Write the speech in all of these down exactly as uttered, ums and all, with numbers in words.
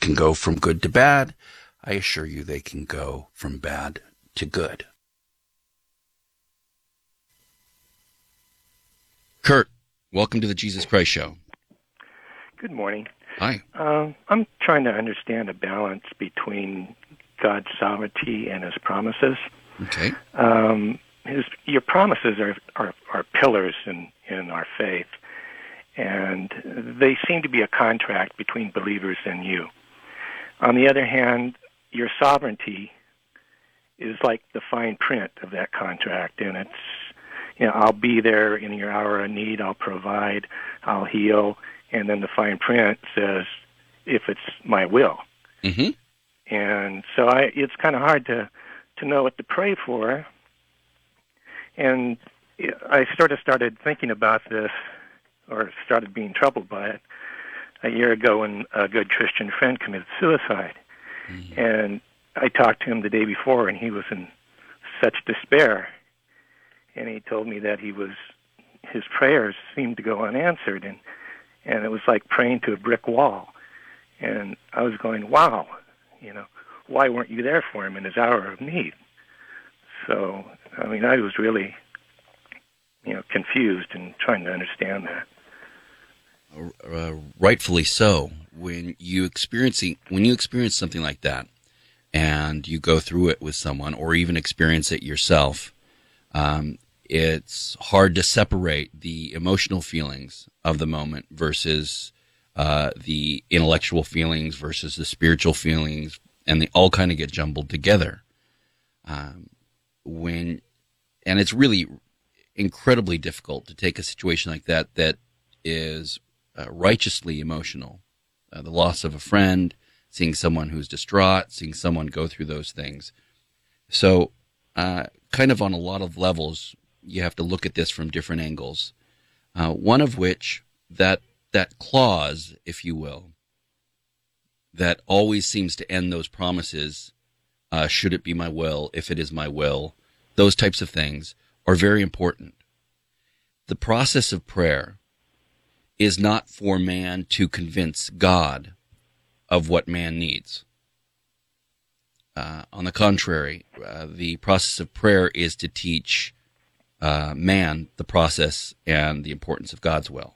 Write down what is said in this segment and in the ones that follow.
can go from good to bad. I assure you they can go from bad to good. Kurt, welcome to the Jesus Christ Show. Good morning. Hi. Uh, I'm trying to understand a balance between God's sovereignty and His promises. Okay. Um, his, your promises are, are, are pillars in, in our faith, and they seem to be a contract between believers and you. On the other hand, your sovereignty is like the fine print of that contract, and it's, you know, I'll be there in your hour of need, I'll provide, I'll heal, and then the fine print says, if it's my will. Mm-hmm. And so I, it's kind of hard to, to know what to pray for. And I sort of started thinking about this, or started being troubled by it, a year ago when a good Christian friend committed suicide. Mm-hmm. And I talked to him the day before, and he was in such despair. And he told me that he was, his prayers seemed to go unanswered, and, and it was like praying to a brick wall. And I was going, wow, you know, why weren't you there for him in his hour of need? So, I mean, I was really, you know, confused and trying to understand that. Uh, rightfully so. When you experiencing when you experience something like that, and you go through it with someone, or even experience it yourself, um, it's hard to separate the emotional feelings of the moment versus uh, the intellectual feelings versus the spiritual feelings, and they all kind of get jumbled together. Um, when, and it's really incredibly difficult to take a situation like that that is uh, righteously emotional. Uh, the loss of a friend, seeing someone who's distraught, seeing someone go through those things. So, uh, kind of on a lot of levels, you have to look at this from different angles. Uh, one of which, that that clause, if you will, that always seems to end those promises, uh, should it be my will, if it is my will, those types of things are very important. The process of prayer is not for man to convince God of what man needs. Uh, on the contrary, uh, the process of prayer is to teach uh, man the process and the importance of God's will.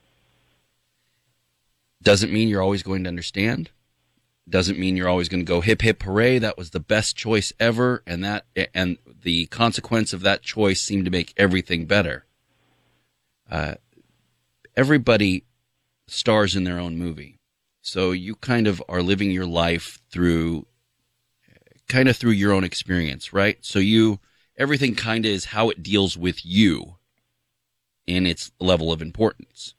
Doesn't mean you're always going to understand. Doesn't mean you're always going to go hip hip hooray, that was the best choice ever, and that and the consequence of that choice seemed to make everything better. Uh, everybody stars in their own movie. So you kind of are living your life through, kind of through your own experience, right? So you, everything kind of is how it deals with you in its level of importance.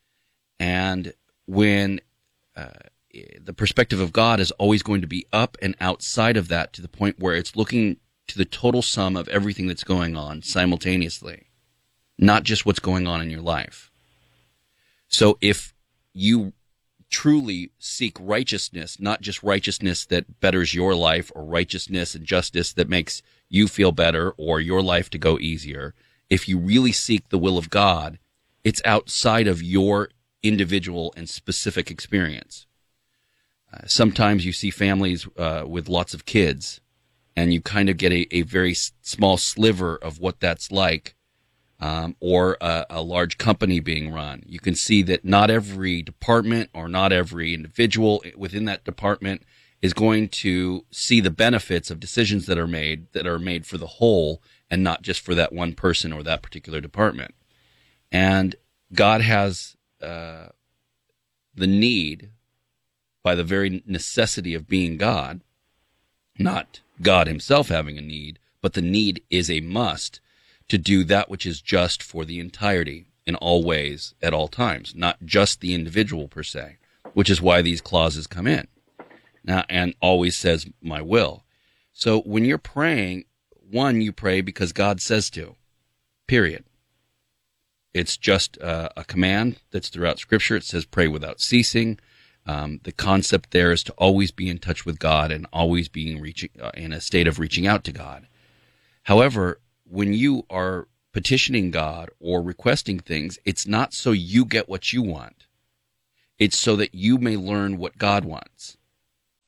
And when uh, the perspective of God is always going to be up and outside of that, to the point where it's looking to the total sum of everything that's going on simultaneously, not just what's going on in your life. So if you truly seek righteousness, not just righteousness that betters your life, or righteousness and justice that makes you feel better or your life to go easier, if you really seek the will of God, it's outside of your individual and specific experience. Uh, sometimes you see families uh, with lots of kids, and you kind of get a, a very s- small sliver of what that's like. Um, or a, a large company being run. You can see that not every department or not every individual within that department is going to see the benefits of decisions that are made that are made for the whole, and not just for that one person or that particular department. And God has uh, the need, by the very necessity of being God, not God himself having a need, but the need is a must, to do that which is just for the entirety in all ways at all times, not just the individual per se, which is why these clauses come in. Now, and always says my will. So when you're praying, one, you pray because God says to, period. It's just uh, a command that's throughout Scripture. It says pray without ceasing. Um, the concept there is to always be in touch with God and always being reaching uh, in a state of reaching out to God. However, when you are petitioning God or requesting things, it's not so you get what you want. It's so that you may learn what God wants.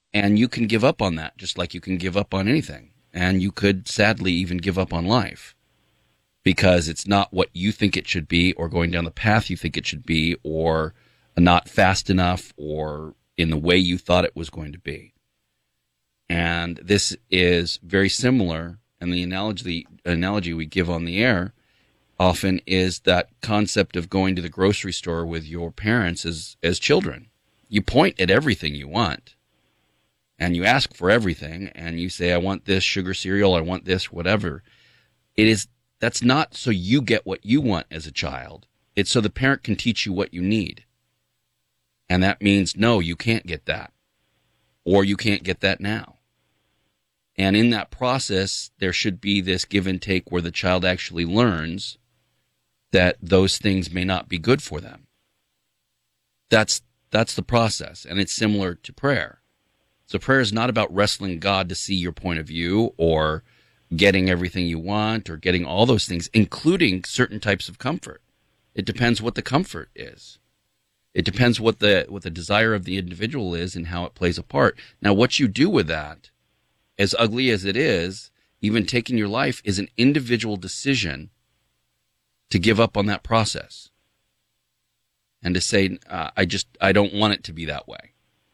And you can give up on that just like you can give up on anything. And you could sadly even give up on life because it's not what you think it should be or going down the path you think it should be or not fast enough or in the way you thought it was going to be. And this is very similar. And the analogy, the analogy we give on the air often is that concept of going to the grocery store with your parents as, as children. You point at everything you want. And you ask for everything, and you say, I want this sugar cereal, I want this, whatever. It is, that's not so you get what you want as a child. It's so the parent can teach you what you need. And that means, no, you can't get that. Or you can't get that now. And in that process, there should be this give and take where the child actually learns that those things may not be good for them. That's, that's the process, and it's similar to prayer. So prayer is not about wrestling God to see your point of view or getting everything you want or getting all those things, including certain types of comfort. It depends what the comfort is. It depends what the what the desire of the individual is and how it plays a part. Now, what you do with that, as ugly as it is, even taking your life is an individual decision to give up on that process and to say, uh, I just, I don't want it to be that way.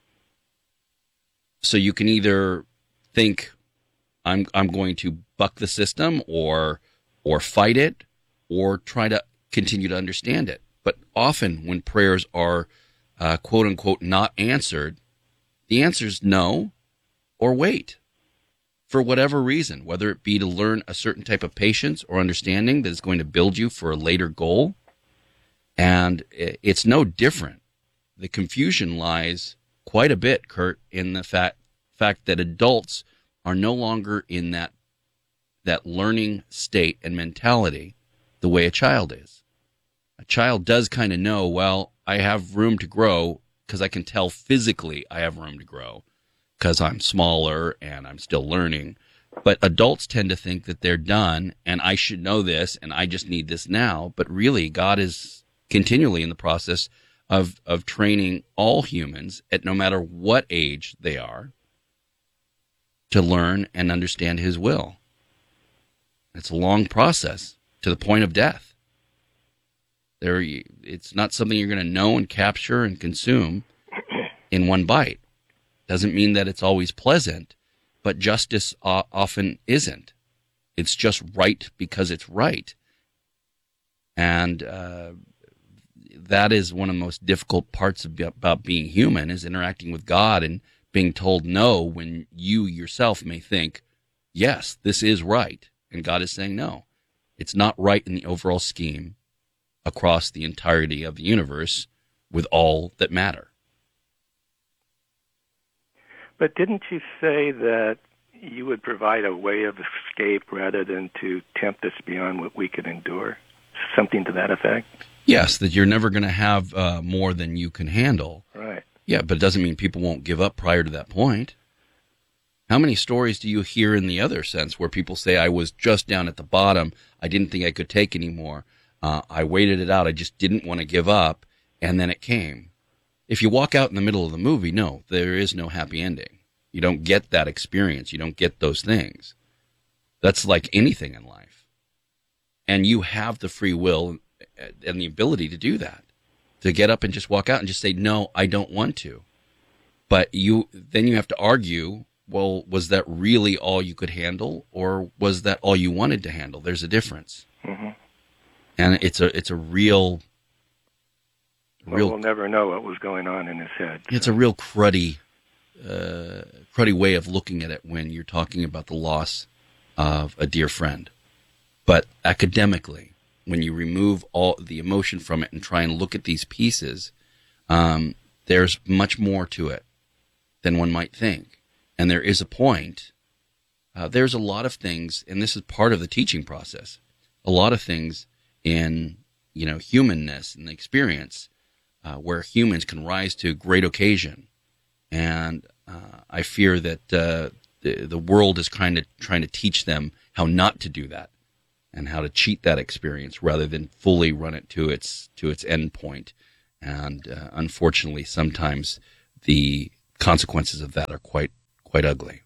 So you can either think I'm I'm going to buck the system or or fight it or try to continue to understand it. But often when prayers are uh, quote unquote not answered, the answer is no or wait for whatever reason, whether it be to learn a certain type of patience or understanding that is going to build you for a later goal. And it's no different. The confusion lies quite a bit, Kurt, in the fact fact that adults are no longer in that that learning state and mentality the way a child is. A child does kind of know, well, I have room to grow because I can tell physically I have room to grow because I'm smaller and I'm still learning. But adults tend to think that they're done and I should know this and I just need this now. But really, God is continually in the process of of training all humans at no matter what age they are to learn and understand his will. It's a long process to the point of death. There, it's not something you're going to know and capture and consume in one bite. Doesn't mean that it's always pleasant, but justice uh, often isn't. It's just right because it's right. And uh, that is one of the most difficult parts of, about being human, is interacting with God and being told no when you yourself may think, yes, this is right. And God is saying, no, it's not right in the overall scheme across the entirety of the universe with all that matter. But didn't you say that you would provide a way of escape rather than to tempt us beyond what we could endure? Something to that effect? Yes, that you're never going to have uh, more than you can handle. Right. Yeah, but it doesn't mean people won't give up prior to that point. How many stories do you hear in the other sense where people say, I was just down at the bottom, I didn't think I could take anymore, uh, I waited it out, I just didn't want to give up, and then it came. If you walk out in the middle of the movie, no, there is no happy ending. You don't get that experience. You don't get those things. That's like anything in life. And you have the free will and the ability to do that, to get up and just walk out and just say, no, I don't want to. But you then you have to argue, well, was that really all you could handle, or was that all you wanted to handle? There's a difference. Mm-hmm. And it's a it's a real... Well, real we'll never know what was going on in his head. So. It's a real cruddy, uh, cruddy way of looking at it when you're talking about the loss of a dear friend. But academically, when you remove all the emotion from it and try and look at these pieces, um, there's much more to it than one might think. And there is a point. Uh, there's a lot of things, and this is part of the teaching process, a lot of things in, you know, humanness and the experience uh, where humans can rise to great occasion. And uh, I fear that uh, the, the world is kind of trying to teach them how not to do that, and how to cheat that experience rather than fully run it to its to its end point. And uh, unfortunately, sometimes the consequences of that are quite quite ugly.